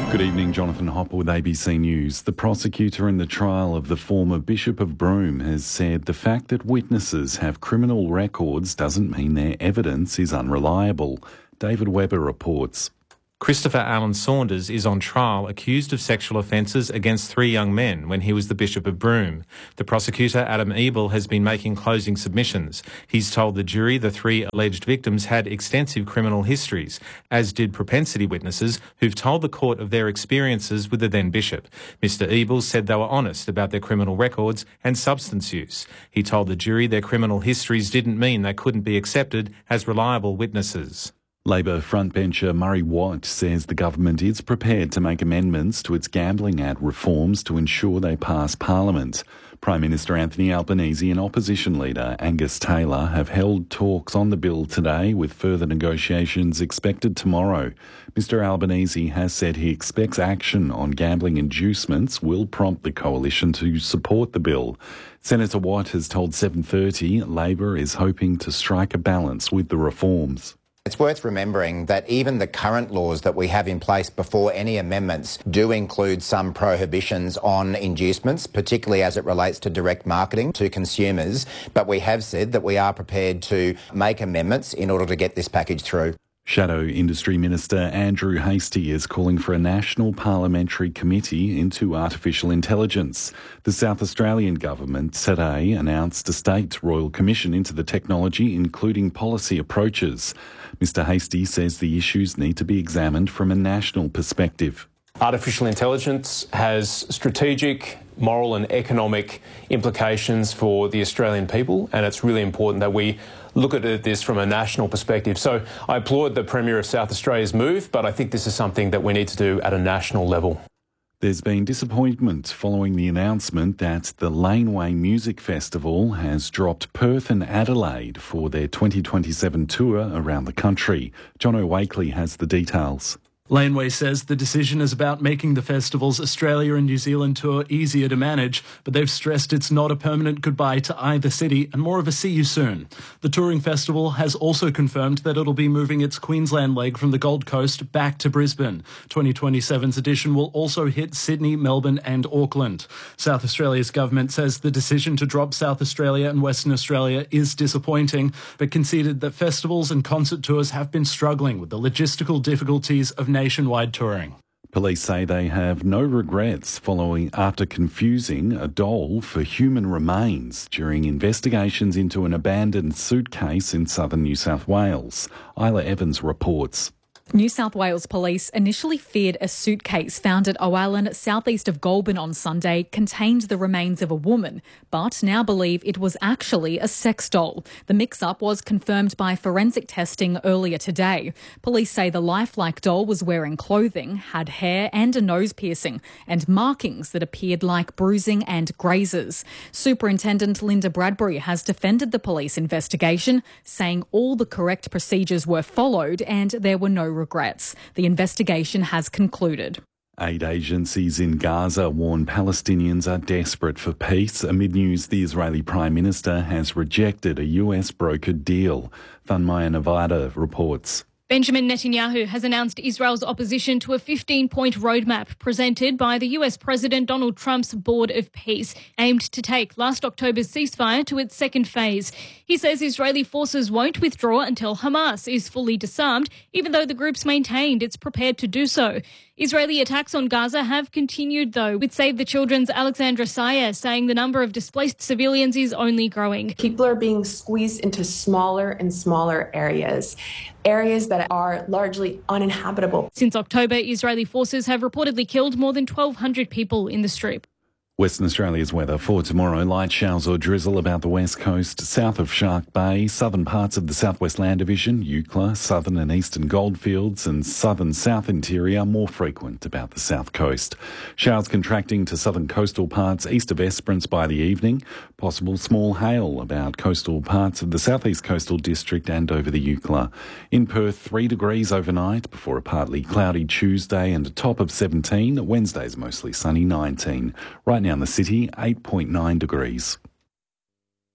Good evening, Jonathan Hopper with ABC News. The prosecutor in the trial of the former Bishop of Broome has said the fact that witnesses have criminal records doesn't mean their evidence is unreliable. David Webber reports. Christopher Allen Saunders is on trial accused of sexual offences against 3 young men when he was the Bishop of Broome. The prosecutor, Adam Ebel, has been making closing submissions. He's told the jury the 3 alleged victims had extensive criminal histories, as did propensity witnesses who've told the court of their experiences with the then bishop. Mr Ebel said they were honest about their criminal records and substance use. He told the jury their criminal histories didn't mean they couldn't be accepted as reliable witnesses. Labor frontbencher Murray Watt says the government is prepared to make amendments to its Gambling Act reforms to ensure they pass Parliament. Prime Minister Anthony Albanese and opposition leader Angus Taylor have held talks on the bill today, with further negotiations expected tomorrow. Mr Albanese has said he expects action on gambling inducements will prompt the coalition to support the bill. Senator Watt has told 7:30 Labor is hoping to strike a balance with the reforms. It's worth remembering that even the current laws that we have in place before any amendments do include some prohibitions on inducements, particularly as it relates to direct marketing to consumers. But we have said that we are prepared to make amendments in order to get this package through. Shadow Industry Minister Andrew Hastie is calling for a national parliamentary committee into artificial intelligence. The South Australian government today announced a state royal commission into the technology, including policy approaches. Mr Hastie says the issues need to be examined from a national perspective. Artificial intelligence has strategic, moral and economic implications for the Australian people, and it's really important that we look at this from a national perspective. So I applaud the Premier of South Australia's move, but I think this is something that we need to do at a national level. There's been disappointment following the announcement that the Laneway Music Festival has dropped Perth and Adelaide for their 2027 tour around the country. John O'Wakely has the details. Laneway says the decision is about making the festival's Australia and New Zealand tour easier to manage, but they've stressed it's not a permanent goodbye to either city and more of a see you soon. The touring festival has also confirmed that it'll be moving its Queensland leg from the Gold Coast back to Brisbane. 2027's edition will also hit Sydney, Melbourne and Auckland. South Australia's government says the decision to drop South Australia and Western Australia is disappointing, but conceded that festivals and concert tours have been struggling with the logistical difficulties of nationwide touring. Police say they have no regrets after confusing a doll for human remains during investigations into an abandoned suitcase in southern New South Wales. Isla Evans reports. New South Wales Police initially feared a suitcase found at Owalan, southeast of Goulburn on Sunday, contained the remains of a woman, but now believe it was actually a sex doll. The mix-up was confirmed by forensic testing earlier today. Police say the lifelike doll was wearing clothing, had hair and a nose piercing, and markings that appeared like bruising and grazes. Superintendent Linda Bradbury has defended the police investigation, saying all the correct procedures were followed and there were no regrets. The investigation has concluded. Aid agencies in Gaza warn Palestinians are desperate for peace amid news the Israeli Prime Minister has rejected a US brokered deal. Thanmaya Nevada reports. Benjamin Netanyahu has announced Israel's opposition to a 15-point roadmap presented by the US President Donald Trump's Board of Peace, aimed to take last October's ceasefire to its second phase. He says Israeli forces won't withdraw until Hamas is fully disarmed, even though the group's maintained it's prepared to do so. Israeli attacks on Gaza have continued, though, with Save the Children's Alexandra Sayer saying the number of displaced civilians is only growing. People are being squeezed into smaller and smaller areas that are largely uninhabitable. Since October, Israeli forces have reportedly killed more than 1,200 people in the Strip. Western Australia's weather for tomorrow: light showers or drizzle about the west coast, south of Shark Bay, southern parts of the Southwest Land Division, Eucla, southern and eastern goldfields, and southern south interior more frequent about the south coast. Showers contracting to southern coastal parts east of Esperance by the evening. Possible small hail about coastal parts of the southeast coastal district and over the Eucla. In Perth, 3 degrees overnight before a partly cloudy Tuesday and a top of 17. Wednesday's mostly sunny, 19. Right now in the city, 8.9 degrees.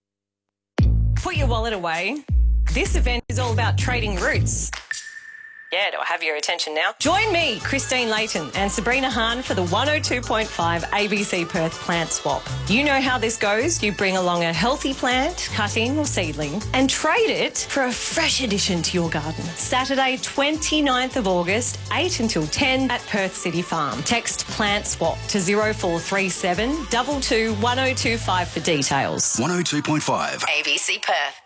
Put your wallet away. This event is all about trading routes. Yeah, do I have your attention now? Join me, Christine Layton, and Sabrina Hahn for the 102.5 ABC Perth Plant Swap. You know how this goes. You bring along a healthy plant, cutting or seedling, and trade it for a fresh addition to your garden. Saturday, 29th of August, 8 until 10 at Perth City Farm. Text Plant Swap to 0437 22 1025 for details. 102.5 ABC Perth.